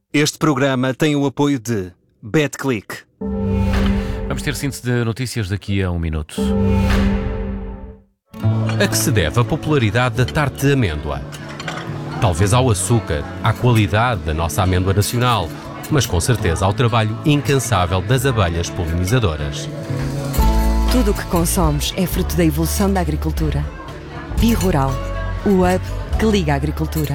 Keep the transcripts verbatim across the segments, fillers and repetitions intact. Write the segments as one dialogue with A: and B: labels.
A: Este programa tem o apoio de BetClick.
B: Vamos ter síntese de notícias daqui a um minuto. A que se deve a popularidade da tarte de amêndoa? Talvez ao açúcar, à qualidade da nossa amêndoa nacional, mas com certeza ao trabalho incansável das abelhas polinizadoras.
C: Tudo o que consomos é fruto da evolução da agricultura. Bi-Rural, o hub que liga a agricultura.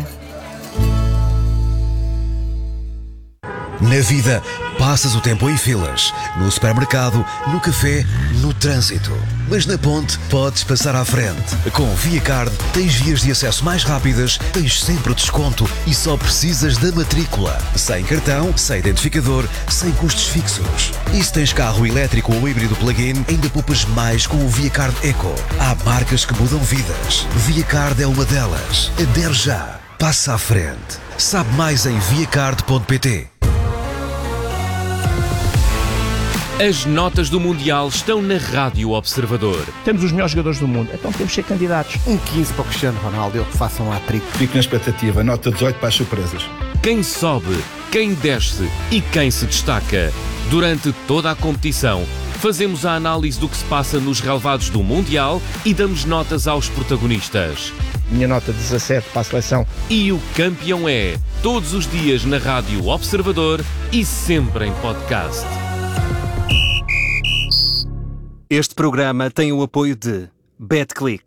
D: Na vida, passas o tempo em filas, no supermercado, no café, no trânsito. Mas na ponte, podes passar à frente. Com ViaCard, tens vias de acesso mais rápidas, tens sempre desconto e só precisas da matrícula. Sem cartão, sem identificador, sem custos fixos. E se tens carro elétrico ou híbrido plug-in, ainda poupas mais com o ViaCard Eco. Há marcas que mudam vidas. ViaCard é uma delas. Adere já. Passa à frente. Sabe mais em viacard ponto pt.
B: As notas do Mundial estão na Rádio Observador.
E: Temos os melhores jogadores do mundo, então temos que ser candidatos.
F: Um quinze para o Cristiano Ronaldo, eu que faça um hat-trick.
G: Fico na expectativa, nota dezoito para as surpresas.
B: Quem sobe, quem desce e quem se destaca. Durante toda a competição, fazemos a análise do que se passa nos relevados do Mundial e damos notas aos protagonistas.
E: Minha nota dezassete para a seleção.
B: E o campeão é, todos os dias na Rádio Observador e sempre em podcast.
A: Este programa tem o apoio de BetClick.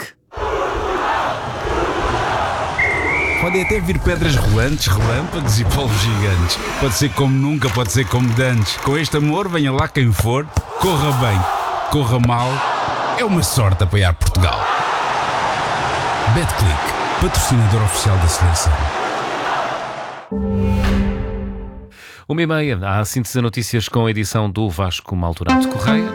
H: Podem até vir pedras rolantes, relâmpagos e polvos gigantes. Pode ser como nunca, pode ser como dantes. Com este amor, venha lá quem for, corra bem, corra mal. É uma sorte apoiar Portugal. BetClick, patrocinador oficial da seleção.
B: Uma e meia, há a síntese de notícias com a edição do Vasco Maldonado Correia.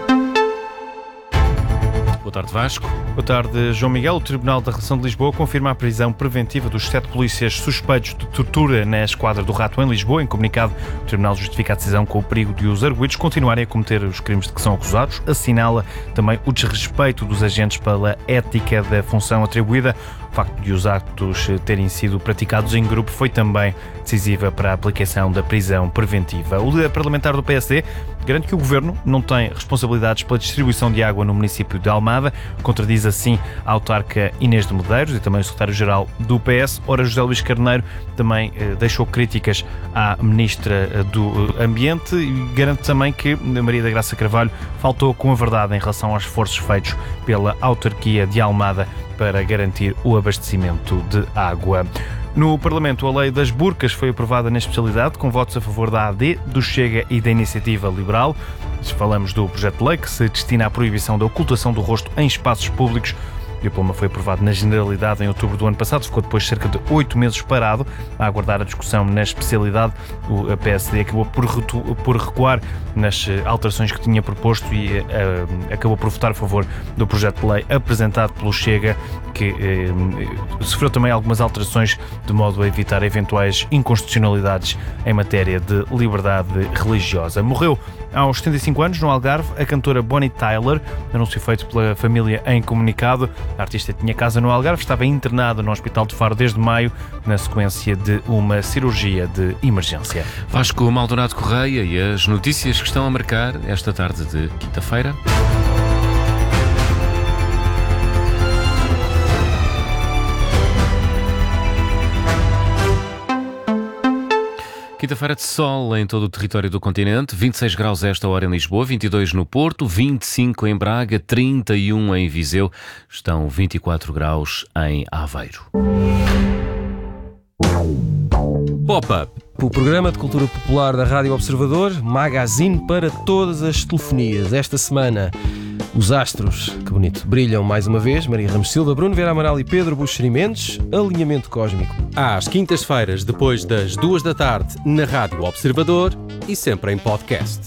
B: Boa tarde, Vasco.
I: Boa tarde, João Miguel. O Tribunal da Relação de Lisboa confirma a prisão preventiva dos sete polícias suspeitos de tortura na esquadra do Rato em Lisboa. Em comunicado, o Tribunal justifica a decisão com o perigo de os arguidos continuarem a cometer os crimes de que são acusados. Assinala também o desrespeito dos agentes pela ética da função atribuída. O facto de os atos terem sido praticados em grupo foi também decisiva para a aplicação da prisão preventiva. O líder parlamentar do P S D garante que o Governo não tem responsabilidades pela distribuição de água no município de Almada. Contradiz assim a autarca Inês de Medeiros e também o secretário-geral do P S. Ora, José Luís Carneiro também eh, deixou críticas à ministra do Ambiente e garante também que Maria da Graça Carvalho faltou com a verdade em relação aos esforços feitos pela autarquia de Almada para garantir o abastecimento de água. No Parlamento, a lei das burcas foi aprovada na especialidade, com votos a favor da A D, do Chega e da Iniciativa Liberal. Falamos do projeto de lei que se destina à proibição da ocultação do rosto em espaços públicos. O diploma foi aprovado na Generalidade em outubro do ano passado, ficou depois cerca de oito meses parado a aguardar a discussão na especialidade. O P S D acabou por, por recuar nas alterações que tinha proposto e uh, acabou por votar a favor do projeto de lei apresentado pelo Chega, que uh, sofreu também algumas alterações de modo a evitar eventuais inconstitucionalidades em matéria de liberdade religiosa. Morreu aos setenta e cinco anos, no Algarve, a cantora Bonnie Tyler, anúncio feito pela família em comunicado. A artista tinha casa no Algarve, estava internada no Hospital de Faro desde maio, na sequência de uma cirurgia de emergência.
B: Vasco Maldonado Correia e as notícias que estão a marcar esta tarde de quinta-feira. Quinta-feira de sol em todo o território do continente, vinte e seis graus esta hora em Lisboa, vinte e dois no Porto, vinte e cinco em Braga, trinta e um em Viseu, estão vinte e quatro graus em Aveiro.
J: Pop-up, o programa de cultura popular da Rádio Observador, magazine para todas as telefonias. Esta semana, os astros, que bonito, brilham mais uma vez. Maria Ramos Silva, Bruno Vera Amaral e Pedro Buxeri Mendes. Alinhamento cósmico.
K: Às quintas-feiras, depois das duas da tarde, na Rádio Observador e sempre em podcast.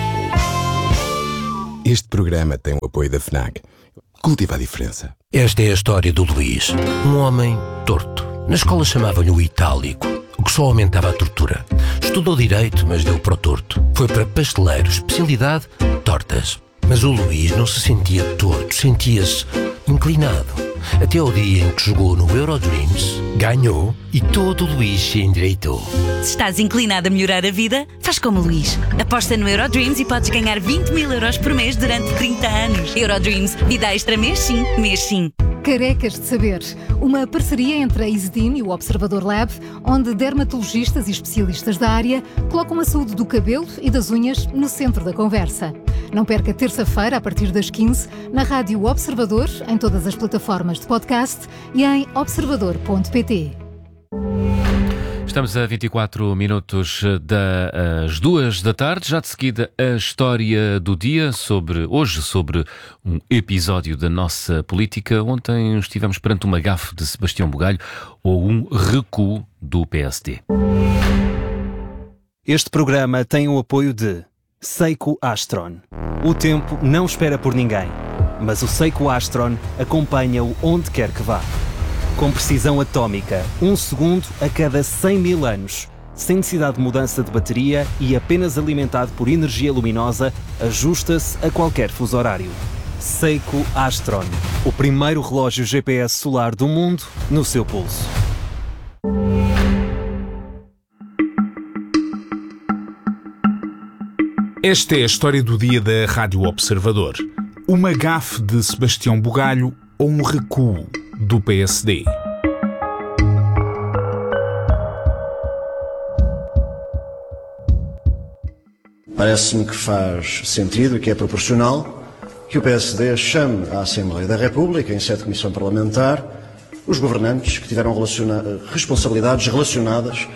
L: Este programa tem o apoio da FNAC. Cultiva a diferença.
M: Esta é a história do Luís, um homem torto. Na escola chamavam-lhe o itálico, o que só aumentava a tortura. Estudou direito, mas deu para o torto. Foi para pasteleiro, especialidade, tortas. Mas o Luís não se sentia torto, sentia-se inclinado. Até ao dia em que jogou no Eurodreams, ganhou e todo o Luís se endireitou.
N: Se estás inclinado a melhorar a vida, faz como o Luís. Aposta no Eurodreams e podes ganhar vinte mil euros por mês durante trinta anos. Eurodreams, vida extra mês sim, mês sim.
O: Carecas de Saber, uma parceria entre a Isedin e o Observador Lab, onde dermatologistas e especialistas da área colocam a saúde do cabelo e das unhas no centro da conversa. Não perca terça-feira, a partir das quinze, na Rádio Observador, em todas as plataformas de podcast e em observador ponto pt.
B: Estamos a vinte e quatro minutos das duas da tarde, já de seguida a história do dia, sobre, hoje sobre um episódio da nossa política. Ontem estivemos perante uma gafe de Sebastião Bugalho ou um recuo do P S D.
A: Este programa tem o apoio de Seiko Astron. O tempo não espera por ninguém, mas o Seiko Astron acompanha-o onde quer que vá. Com precisão atómica, um segundo a cada cem mil anos, sem necessidade de mudança de bateria e apenas alimentado por energia luminosa, ajusta-se a qualquer fuso horário. Seiko Astron, o primeiro relógio G P S solar do mundo no seu pulso.
H: Esta é a história do dia da Rádio Observador. Uma gafe de Sebastião Bugalho ou um recuo do P S D.
P: Parece-me que faz sentido e que é proporcional que o P S D chame à Assembleia da República, em sede de comissão parlamentar, os governantes que tiveram relaciona- responsabilidades relacionadas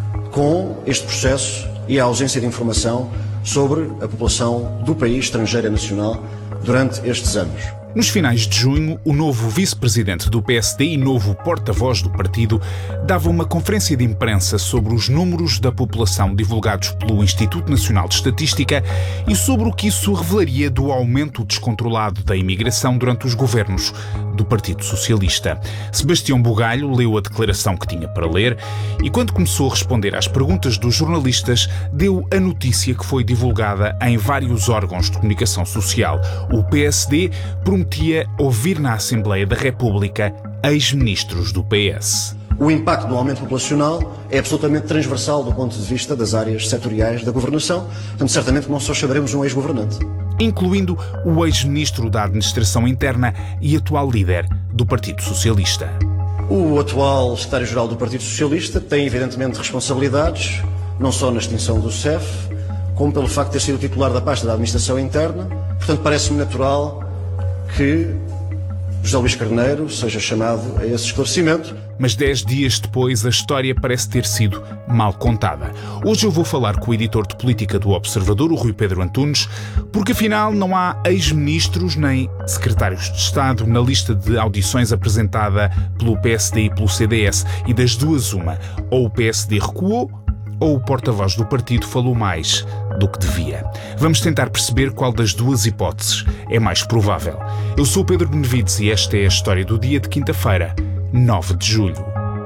P: com este processo e a ausência de informação sobre a população do país estrangeira nacional durante estes anos.
H: Nos finais de junho, o novo vice-presidente do P S D e novo porta-voz do partido dava uma conferência de imprensa sobre os números da população divulgados pelo Instituto Nacional de Estatística e sobre o que isso revelaria do aumento descontrolado da imigração durante os governos do Partido Socialista. Sebastião Bugalho leu a declaração que tinha para ler e, quando começou a responder às perguntas dos jornalistas, deu a notícia que foi divulgada em vários órgãos de comunicação social. O P S D prometia ouvir na Assembleia da República ex-ministros do P S.
P: O impacto do aumento populacional é absolutamente transversal do ponto de vista das áreas setoriais da governação, portanto, certamente não só chamaremos um ex-governante.
H: Incluindo o ex-ministro da Administração Interna e atual líder do Partido Socialista.
P: O atual secretário-geral do Partido Socialista tem, evidentemente, responsabilidades, não só na extinção do C E F, como pelo facto de ter sido titular da pasta da Administração Interna. Portanto, parece-me natural que José Luís Carneiro seja chamado a esse esclarecimento.
H: Mas dez dias depois a história parece ter sido mal contada. Hoje eu vou falar com o editor de política do Observador, o Rui Pedro Antunes, porque afinal não há ex-ministros nem secretários de Estado na lista de audições apresentada pelo P S D e pelo C D S. E das duas uma, ou o P S D recuou ou o porta-voz do partido falou mais do que devia. Vamos tentar perceber qual das duas hipóteses é mais provável. Eu sou o Pedro Benevides e esta é a história do dia de quinta-feira, nove de julho.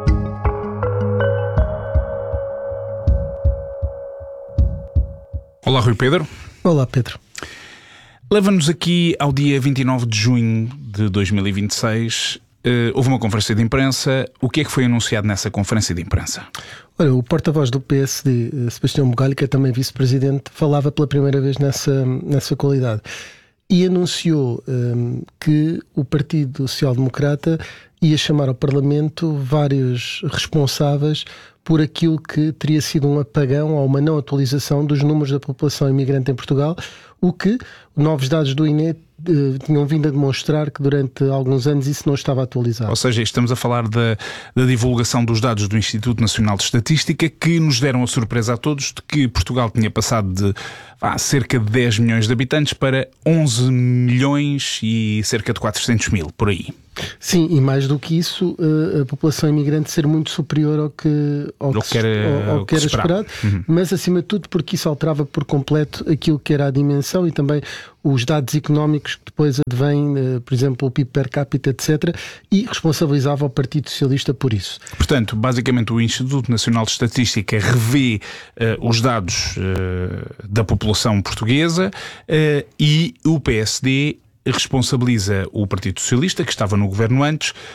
H: Olá, Rui Pedro.
Q: Olá, Pedro.
H: Leva-nos aqui ao dia vinte e nove de junho de dois mil e vinte e seis. Uh, houve uma conferência de imprensa. O que é que foi anunciado nessa conferência de imprensa?
Q: Olha, o porta-voz do P S D, Sebastião Bugalho, que é também vice-presidente, falava pela primeira vez nessa, nessa qualidade e anunciou um, que o Partido Social Democrata ia chamar ao Parlamento vários responsáveis por aquilo que teria sido um apagão ou uma não atualização dos números da população imigrante em Portugal, o que novos dados do I N E eh, tinham vindo a demonstrar que durante alguns anos isso não estava atualizado.
H: Ou seja, estamos a falar da, da divulgação dos dados do Instituto Nacional de Estatística, que nos deram a surpresa a todos de que Portugal tinha passado de ah, cerca de dez milhões de habitantes para onze milhões e cerca de quatrocentos mil, por aí.
Q: Sim, e mais do que isso, a população imigrante ser muito superior ao que, ao que, que era, ao, ao que era esperado, uhum. Mas acima de tudo porque isso alterava por completo aquilo que era a dimensão e também os dados económicos que depois advêm, por exemplo, o P I B per capita, etcétera, e responsabilizava o Partido Socialista por isso.
H: Portanto, basicamente o Instituto Nacional de Estatística revê uh, os dados uh, da população portuguesa uh, e o P S D responsabiliza o Partido Socialista, que estava no governo antes,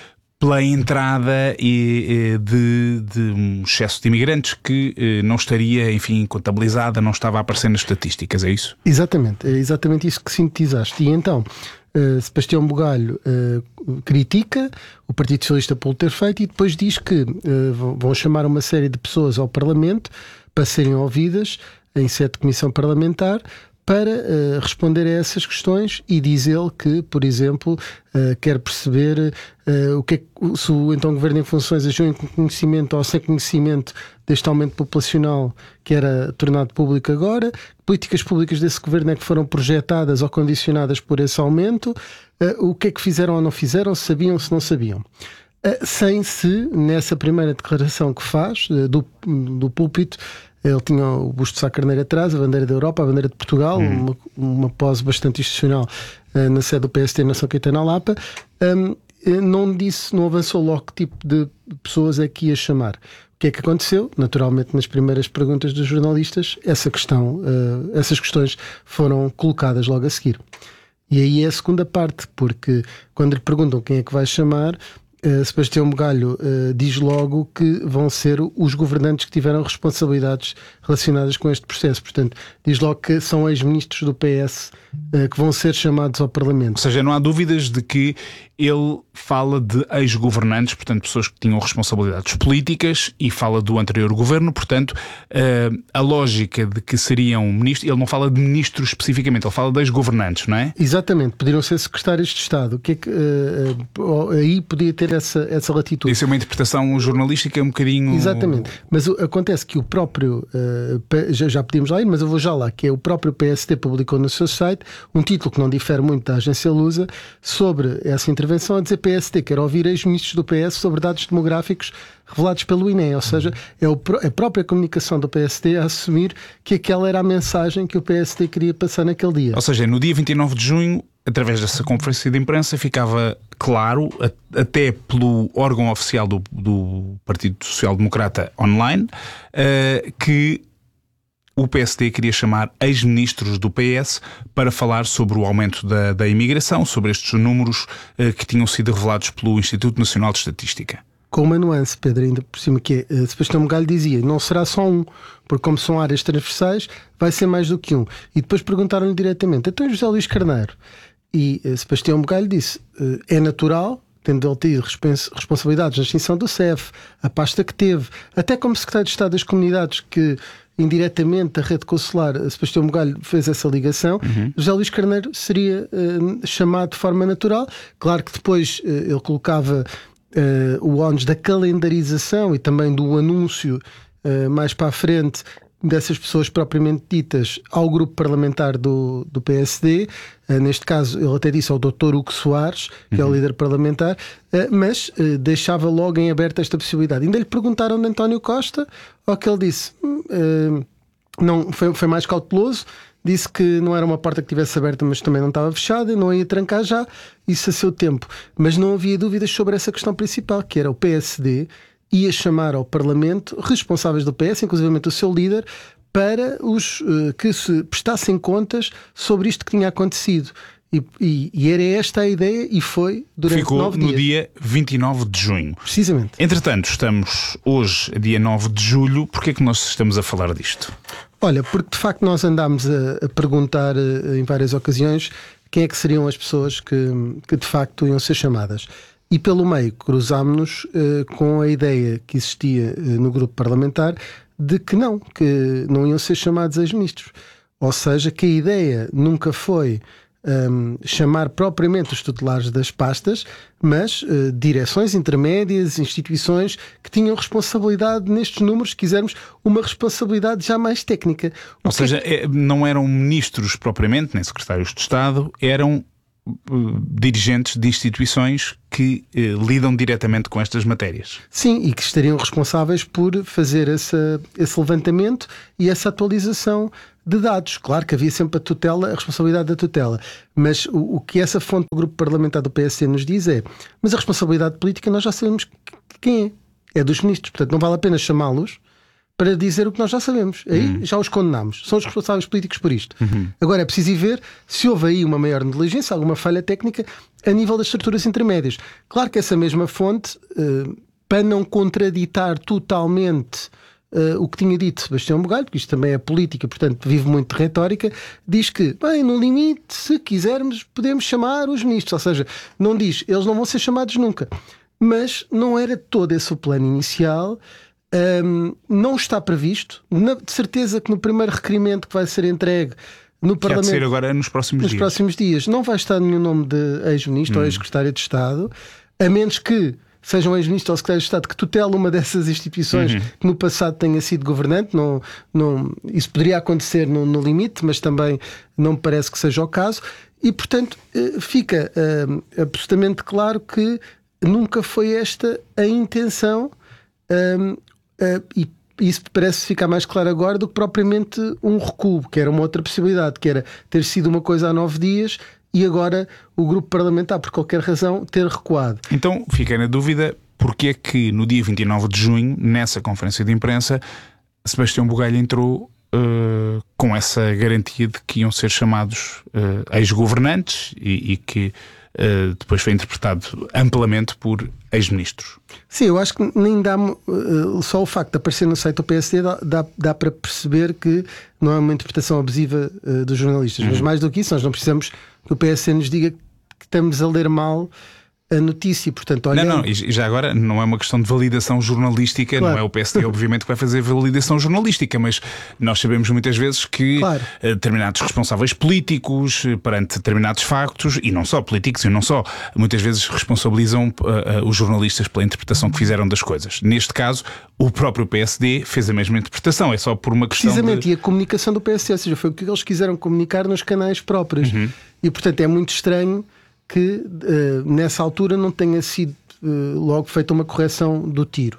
H: pela entrada e, de, de um excesso de imigrantes que não estaria, enfim, contabilizada, não estava a aparecer nas estatísticas, é isso?
Q: Exatamente, é exatamente isso que sintetizaste. E então, uh, Sebastião Bugalho uh, critica o Partido Socialista por ter feito e depois diz que uh, vão chamar uma série de pessoas ao Parlamento para serem ouvidas em sede de comissão parlamentar para uh, responder a essas questões, e diz ele que, por exemplo, uh, quer perceber uh, o que é que, se o então Governo em funções agiu em conhecimento ou sem conhecimento deste aumento populacional que era tornado público agora, políticas públicas desse Governo é que foram projetadas ou condicionadas por esse aumento, uh, o que é que fizeram ou não fizeram, se sabiam ou se não sabiam. Uh, sem se, nessa primeira declaração que faz, uh, do, do púlpito, ele tinha o busto de Sá Carneiro atrás, a bandeira da Europa, a bandeira de Portugal, hum. uma, uma pose bastante institucional uh, na sede do P S D na São Caetano à Lapa. Um, não disse, não avançou logo que tipo de pessoas é que ia chamar. O que é que aconteceu? Naturalmente, nas primeiras perguntas dos jornalistas, essa questão, uh, essas questões foram colocadas logo a seguir. E aí é a segunda parte, porque quando lhe perguntam quem é que vai chamar, Uh, Sebastião Bugalho uh, diz logo que vão ser os governantes que tiveram responsabilidades relacionadas com este processo. Portanto, diz logo que são ex-ministros do P S uh, que vão ser chamados ao Parlamento.
H: Ou seja, não há dúvidas de que ele fala de ex-governantes, portanto, pessoas que tinham responsabilidades políticas, e fala do anterior governo. Portanto, uh, a lógica de que seriam ministros, ele não fala de ministros especificamente, ele fala de ex-governantes, não é?
Q: Exatamente, poderiam ser secretários de Estado. O que é que uh, uh, aí podia ter essa, essa latitude.
H: Isso é uma interpretação jornalística um bocadinho...
Q: Exatamente, mas o, acontece que o próprio, uh, já, já podíamos lá ir, mas eu vou já lá, que é o próprio P S D publicou no seu site um título que não difere muito da agência Lusa sobre essa intervenção, a dizer P S D quer ouvir ex-ministros do P S sobre dados demográficos revelados pelo I N E, ou seja, é o, a própria comunicação do P S D a assumir que aquela era a mensagem que o P S D queria passar naquele dia.
H: Ou seja, no dia vinte e nove de junho, através dessa conferência de imprensa, ficava claro, até pelo órgão oficial do, do Partido Social Democrata online, uh, que o P S D queria chamar ex-ministros do P S para falar sobre o aumento da, da imigração, sobre estes números uh, que tinham sido revelados pelo Instituto Nacional de Estatística.
Q: Com uma nuance, Pedro, ainda por cima, que é, Sebastião Bugalho dizia, não será só um, porque como são áreas transversais, vai ser mais do que um. E depois perguntaram-lhe diretamente, então José Luís Carneiro? E uh, Sebastião Bugalho disse, uh, é natural, tendo ele tido respons- responsabilidades na extinção do C E F, a pasta que teve, até como secretário de Estado das Comunidades, que indiretamente a rede consular, Sebastião Bugalho fez essa ligação, uhum. José Luís Carneiro seria uh, chamado de forma natural. Claro que depois uh, ele colocava uh, o ónus da calendarização e também do anúncio uh, mais para a frente dessas pessoas propriamente ditas ao grupo parlamentar do, do P S D, uh, neste caso ele até disse ao doutor Hugo Soares, que uhum. é o líder parlamentar, uh, mas uh, deixava logo em aberto esta possibilidade. Ainda lhe perguntaram de António Costa, ao que ele disse, uh, não, foi, foi mais cauteloso, disse que não era uma porta que estivesse aberta, mas também não estava fechada, não ia trancar já, isso a seu tempo. Mas não havia dúvidas sobre essa questão principal, que era o P S D ia chamar ao Parlamento responsáveis do P S, inclusive o seu líder, para os uh, que se prestassem contas sobre isto que tinha acontecido. E, e, e era esta a ideia, e foi durante
H: Ficou
Q: nove dias.
H: no dia vinte e nove de junho.
Q: Precisamente.
H: Entretanto, estamos hoje, dia nove de julho. Porquê é que nós estamos a falar disto?
Q: Olha, porque de facto nós andámos a, a perguntar uh, em várias ocasiões quem é que seriam as pessoas que, que de facto iam ser chamadas. E pelo meio cruzámos-nos uh, com a ideia que existia uh, no grupo parlamentar de que não, que não iam ser chamados ex-ministros. Ou seja, que a ideia nunca foi um, chamar propriamente os tutelares das pastas, mas uh, direções intermédias, instituições que tinham responsabilidade nestes números, se quisermos, uma responsabilidade já mais técnica. O
H: Ou
Q: que
H: seja,
Q: é...
H: não eram ministros propriamente, nem secretários de Estado, eram dirigentes de instituições que eh, lidam diretamente com estas matérias.
Q: Sim, e que estariam responsáveis por fazer essa, esse levantamento e essa atualização de dados. Claro que havia sempre a tutela, a responsabilidade da tutela, mas o, o que essa fonte do grupo parlamentar do P S D nos diz é, mas a responsabilidade política nós já sabemos quem é, é dos ministros, portanto não vale a pena chamá-los para dizer o que nós já sabemos. Aí
H: uhum.
Q: já os condenamos. São os responsáveis políticos por isto.
H: Uhum.
Q: Agora é preciso ir ver se houve aí uma maior negligência, alguma falha técnica a nível das estruturas intermédias. Claro que essa mesma fonte, uh, para não contraditar totalmente uh, o que tinha dito Sebastião Bugalho, porque isto também é política, portanto vive muito de retórica, diz que, bem, no limite, se quisermos, podemos chamar os ministros. Ou seja, não diz, eles não vão ser chamados nunca. Mas não era todo esse o plano inicial. Um, não está previsto. Na, de certeza que no primeiro requerimento que vai ser entregue no
H: que
Q: Parlamento,
H: há de ser agora nos próximos
Q: nos
H: dias.
Q: próximos dias, não vai estar nenhum nome de ex-ministro hum. ou ex-secretário de Estado, a menos que seja um ex-ministro ou secretário de Estado que tutela uma dessas instituições uhum. que no passado tenha sido governante. Não, não, isso poderia acontecer no, no limite, mas também não me parece que seja o caso. E, portanto, fica uh, absolutamente claro que nunca foi esta a intenção. Um, Uh, e isso parece ficar mais claro agora do que propriamente um recuo, que era uma outra possibilidade, que era ter sido uma coisa há nove dias e agora o grupo parlamentar, por qualquer razão, ter recuado.
H: Então fiquei na dúvida porque é que no dia vinte e nove de junho, nessa conferência de imprensa, Sebastião Bugalho entrou uh, com essa garantia de que iam ser chamados uh, ex-governantes e, e que Uh, depois foi interpretado amplamente por ex-ministros.
Q: Sim, eu acho que nem dá uh, só o facto de aparecer no site do P S D dá, dá, dá para perceber que não é uma interpretação abusiva uh, dos jornalistas, uhum. mas mais do que isso, nós não precisamos que o P S D nos diga que estamos a ler mal a notícia, portanto, olhando...
H: Não, não, e já agora não é uma questão de validação jornalística, claro. Não é o P S D obviamente que vai fazer validação jornalística, mas nós sabemos muitas vezes que claro. determinados responsáveis políticos perante determinados factos, e não só políticos, e não só, muitas vezes responsabilizam uh, uh, os jornalistas pela interpretação que fizeram das coisas. Neste caso, o próprio P S D fez a mesma interpretação, é só por uma questão
Q: Precisamente,
H: de...
Q: e a comunicação do P S D, ou seja, foi o que eles quiseram comunicar nos canais próprios. Uhum. E, portanto, é muito estranho que uh, nessa altura não tenha sido uh, logo feita uma correção do tiro.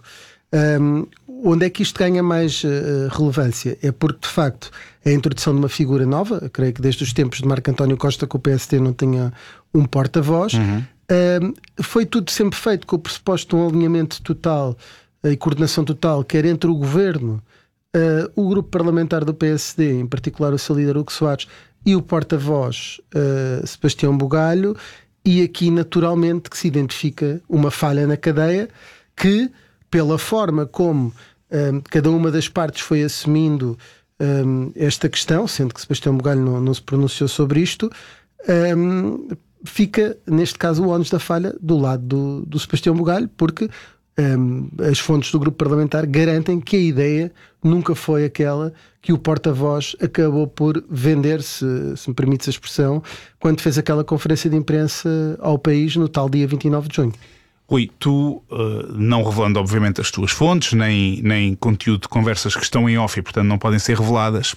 Q: Um, onde é que isto ganha mais uh, relevância? É porque, de facto, a introdução de uma figura nova, creio que desde os tempos de Marco António Costa que o P S D não tinha um porta-voz, uhum. um, foi tudo sempre feito com o pressuposto de um alinhamento total uh, e coordenação total, quer entre o Governo, uh, o grupo parlamentar do P S D, em particular o seu líder Hugo Soares, e o porta-voz uh, Sebastião Bugalho, e aqui naturalmente que se identifica uma falha na cadeia que, pela forma como um, cada uma das partes foi assumindo um, esta questão, sendo que Sebastião Bugalho não, não se pronunciou sobre isto, um, fica, neste caso, o ónus da falha do lado do, do Sebastião Bugalho, porque um, as fontes do grupo parlamentar garantem que a ideia nunca foi aquela que o porta-voz acabou por vender, se, se me permites a expressão, quando fez aquela conferência de imprensa ao país no tal dia vinte e nove de junho.
H: Rui, tu, uh, não revelando obviamente as tuas fontes, nem, nem conteúdo de conversas que estão em off e portanto não podem ser reveladas,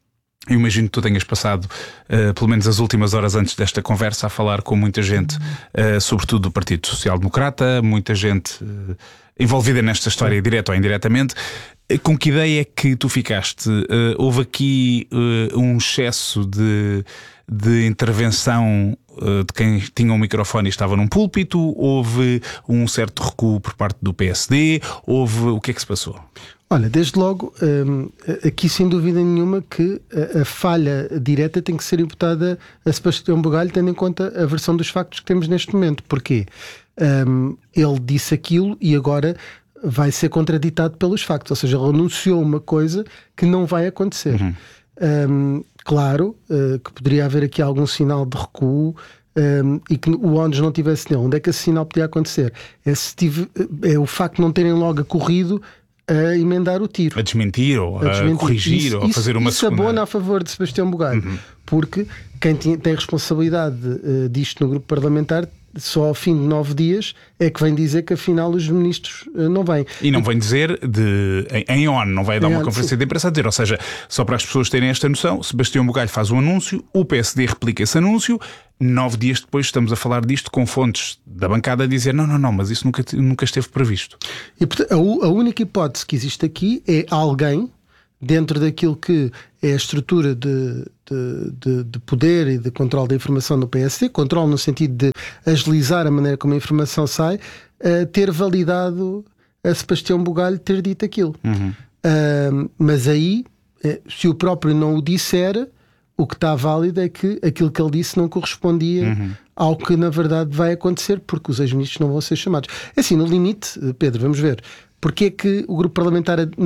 H: eu imagino que tu tenhas passado uh, pelo menos as últimas horas antes desta conversa a falar com muita gente, uh, sobretudo do Partido Social Democrata, muita gente uh, envolvida nesta história, direto ou indiretamente. Com que ideia é que tu ficaste? Uh, houve aqui uh, um excesso de, de intervenção uh, de quem tinha um microfone e estava num púlpito? Houve um certo recuo por parte do P S D? Houve... O que é que se passou?
Q: Olha, desde logo, um, aqui sem dúvida nenhuma que a, a falha direta tem que ser imputada a Sebastião Bugalho, tendo em conta a versão dos factos que temos neste momento. Porquê? Um, ele disse aquilo e agora vai ser contraditado pelos factos, ou seja, ele anunciou uma coisa que não vai acontecer. Uhum. Um, claro uh, que poderia haver aqui algum sinal de recuo um, e que o ónus não tivesse nele. Onde é que esse sinal podia acontecer? É, se tive, é o facto de não terem logo corrido a emendar o tiro.
H: A desmentir ou a, a corrigir isso, ou a fazer uma
Q: isso
H: segunda...
Q: Isso abona a favor de Sebastião Bugalho, uhum. porque quem tem, tem responsabilidade uh, disto no grupo parlamentar só ao fim de nove dias é que vem dizer que afinal os ministros uh, não vêm.
H: E não vem dizer de, em, em on, não vai dar uma conferência de imprensa a dizer, ou seja, só para as pessoas terem esta noção, Sebastião Bugalho faz um anúncio, o P S D replica esse anúncio, nove dias depois estamos a falar disto com fontes da bancada a dizer não, não, não, mas isso nunca, nunca esteve previsto.
Q: E portanto, a, a única hipótese que existe aqui é alguém dentro daquilo que é a estrutura de, de, de, de poder e de controle da informação do P S D, controle no sentido de agilizar a maneira como a informação sai, uh, ter validado a Sebastião Bugalho ter dito aquilo.
H: Uhum.
Q: Uh, mas aí, se o próprio não o disser, o que está válido é que aquilo que ele disse não correspondia uhum. ao que na verdade vai acontecer, porque os ex-ministros não vão ser chamados. Assim, no limite, Pedro, vamos ver, porque é que o grupo parlamentar